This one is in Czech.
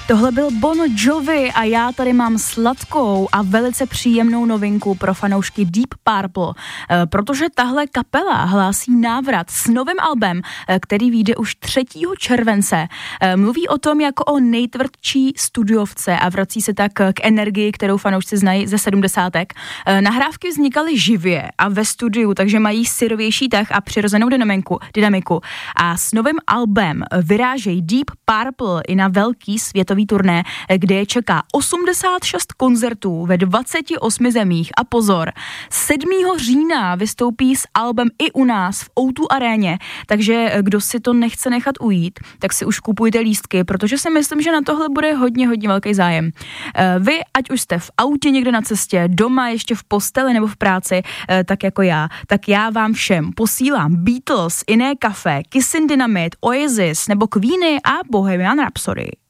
Tohle byl Bon Jovi a já tady mám sladkou a velice příjemnou novinku pro fanoušky Deep Purple, protože tahle kapela hlásí návrat s novým albem, který vyjde už 3. července. Mluví o tom jako o nejtvrdší studiovce a vrací se tak k energii, kterou fanoušci znají ze 70. Nahrávky vznikaly živě a ve studiu, takže mají syrovější tah a přirozenou dynamiku. A s novým albem vyrážejí Deep Purple i na velký světový turné, kde je čeká 86 koncertů ve 28 zemích a pozor, 7. října vystoupí s albem i u nás v O2 aréně, takže kdo si to nechce nechat ujít, tak si už kupujte lístky, protože si myslím, že na tohle bude hodně velký zájem. Vy, ať už jste v autě někde na cestě, doma, ještě v posteli nebo v práci, tak jako já, tak já vám všem posílám Beatles, Iné kafe, Kissin Dynamite, Oasis nebo Queeny a Bohemian Rhapsody.